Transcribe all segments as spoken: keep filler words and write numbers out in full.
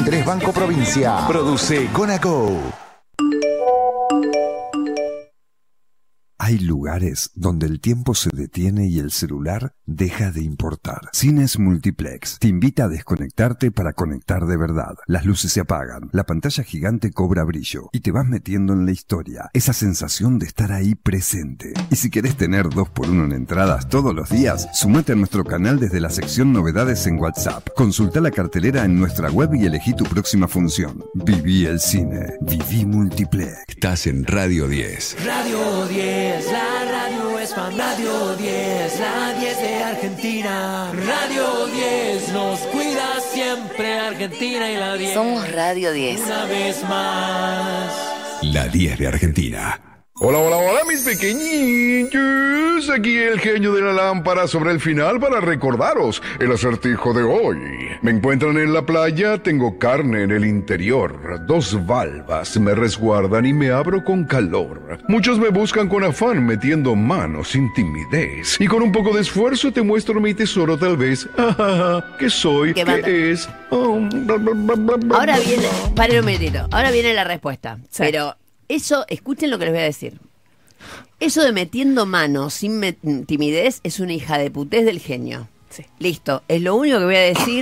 tres Banco Provincia. Produce Conaco. Hay lugares donde el tiempo se detiene y el celular deja de importar. Cines Multiplex te invita a desconectarte para conectar de verdad. Las luces se apagan, la pantalla gigante cobra brillo y te vas metiendo en la historia. Esa sensación de estar ahí presente. Y si querés tener dos por uno en entradas todos los días, sumate a nuestro canal desde la sección Novedades en WhatsApp. Consulta la cartelera en nuestra web y elegí tu próxima función. Viví el cine. Viví Multiplex. Estás en Radio diez. Radio diez, la radio es fan. Radio diez, la diez de Argentina. Radio diez nos cuida siempre Argentina y la diez. Somos Radio diez. Una vez más. La diez de Argentina. Hola, hola, hola, mis pequeñitos. Aquí el genio de la lámpara sobre el final para recordaros el acertijo de hoy. Me encuentran en la playa, tengo carne en el interior. Dos valvas me resguardan y me abro con calor. Muchos me buscan con afán, metiendo manos sin timidez. Y con un poco de esfuerzo te muestro mi tesoro, tal vez. ¿Qué soy? ¿Qué, ¿Qué es? Oh, bla, bla, bla, bla, bla, Ahora viene, paren un minutito. Ahora viene la respuesta. Sí. Pero eso, escuchen lo que les voy a decir. Eso de metiendo manos sin me- timidez es una hija de putés del genio. Sí. Listo, es lo único que voy a decir.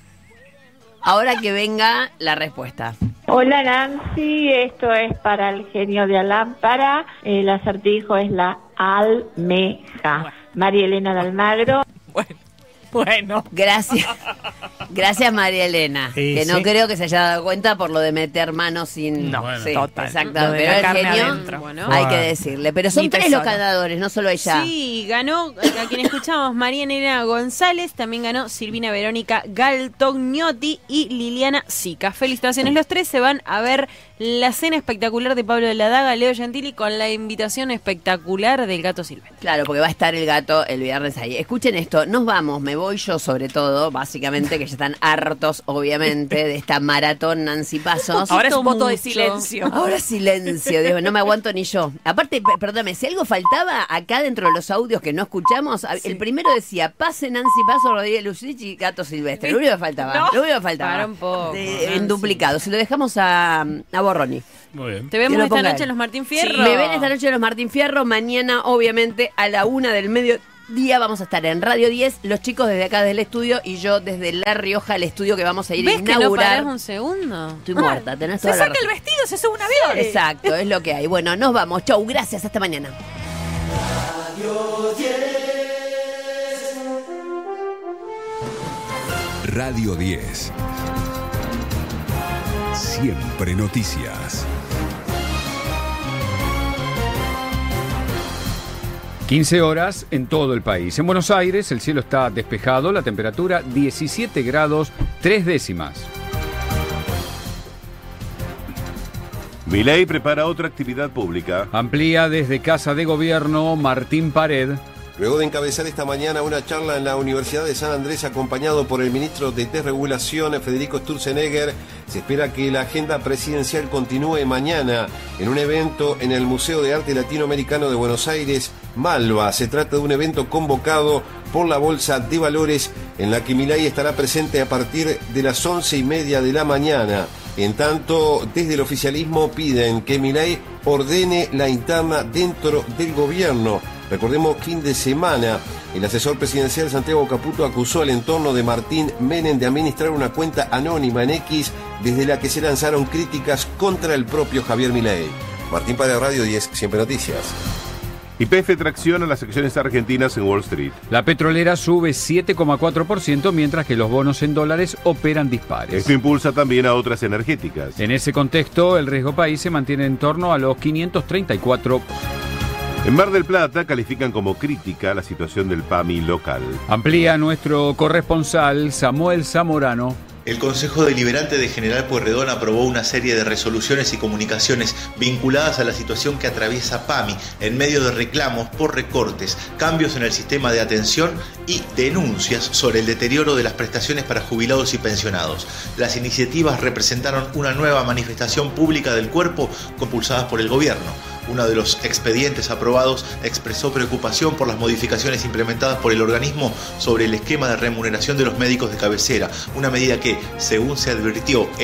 Ahora que venga la respuesta. Hola Nancy, esto es para el genio de la lámpara. El acertijo es la almeja. María Elena de Almagro. Bueno. Bueno. Gracias. Gracias, María Elena. Sí, que no sí. creo que se haya dado cuenta por lo de meter manos sin... No, bueno, sí, total. Exacto. Lo de Pero la el carne genio, adentro. Bueno. hay que decirle. Pero son Mi tres tesoro. los ganadores, no solo ella. Sí, ganó, a quien escuchamos, María Elena González. También ganó Silvina Verónica Galtognotti y Liliana Sica. Felicitaciones. Los tres se van a ver la cena espectacular de Pablo de la Daga, Leo Gentili, con la invitación espectacular del Gato Silvestre. Claro, porque va a estar el gato el viernes ahí. Escuchen esto, nos vamos, me voy yo sobre todo, básicamente, que ya están hartos, obviamente, de esta maratón Nancy Pasos. Ahora es un voto mucho. de silencio. Ahora silencio, Dios, no me aguanto ni yo. Aparte, p- perdóname, si algo faltaba acá dentro de los audios que no escuchamos, sí. El primero decía, pase Nancy Pasos, Rodríguez Lucich y Gato Silvestre. Lo único que faltaba, No. lo único que faltaba. Para un poco, De- en duplicado. Si lo dejamos a, a Borroni. Muy bien. Te vemos Que lo esta ponga noche él. en los Martín Fierro. Sí, me ven esta noche en los Martín Fierro. Mañana, obviamente, a la una del mediodía vamos a estar en Radio diez. Los chicos desde acá del estudio y yo desde La Rioja, el estudio que vamos a ir a ¿Ves que no inaugurar. parás un segundo? Estoy muerta, tenés Se toda la saca el razón. vestido, se sube un avión. Exacto, es lo que hay. Bueno, nos vamos. Chau, gracias, hasta mañana. Radio diez. Siempre noticias. quince horas en todo el país. En Buenos Aires el cielo está despejado, la temperatura diecisiete grados tres décimas. Milei prepara otra actividad pública. Amplía desde Casa de Gobierno Martín Pared. Luego de encabezar esta mañana una charla en la Universidad de San Andrés acompañado por el ministro de Desregulación, Federico Sturzenegger, se espera que la agenda presidencial continúe mañana en un evento en el Museo de Arte Latinoamericano de Buenos Aires, Malva. Se trata de un evento convocado por la Bolsa de Valores en la que Milei estará presente a partir de las once y media de la mañana. En tanto, desde el oficialismo piden que Milei ordene la interna dentro del gobierno. Recordemos, fin de semana, el asesor presidencial Santiago Caputo acusó al entorno de Martín Menem de administrar una cuenta anónima en X desde la que se lanzaron críticas contra el propio Javier Milei. Martín Pared, Radio diez, Siempre Noticias. Y P F tracciona las acciones argentinas en Wall Street. La petrolera sube siete coma cuatro por ciento, mientras que los bonos en dólares operan dispares. Esto impulsa también a otras energéticas. En ese contexto, el riesgo país se mantiene en torno a los quinientos treinta y cuatro. En Mar del Plata califican como crítica la situación del P A M I local. Amplía nuestro corresponsal Samuel Zamorano. El Consejo Deliberante de General Pueyrredón aprobó una serie de resoluciones y comunicaciones vinculadas a la situación que atraviesa P A M I en medio de reclamos por recortes, cambios en el sistema de atención y denuncias sobre el deterioro de las prestaciones para jubilados y pensionados. Las iniciativas representaron una nueva manifestación pública del cuerpo compulsadas por el gobierno. Uno de los expedientes aprobados expresó preocupación por las modificaciones implementadas por el organismo sobre el esquema de remuneración de los médicos de cabecera, una medida que, según se advirtió,